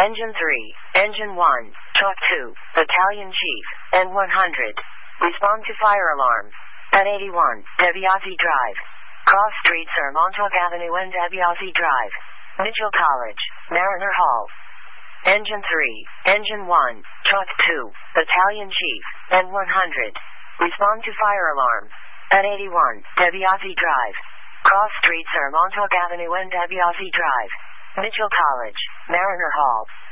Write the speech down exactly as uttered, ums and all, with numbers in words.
Engine three, Engine one, Truck two, Battalion Chief, N one hundred. Respond to fire alarm. N eighty-one, DeBiase Drive. Cross Street Sir Montauk Avenue and DeBiase Drive. Mitchell College, Mariner Hall. Engine three, Engine one, Truck two, Battalion Chief, N one hundred. Respond to fire alarm. N eighty-one, DeBiase Drive. Cross Street Sir Montauk Avenue and DeBiase Drive. Mitchell College, Mariner Hall.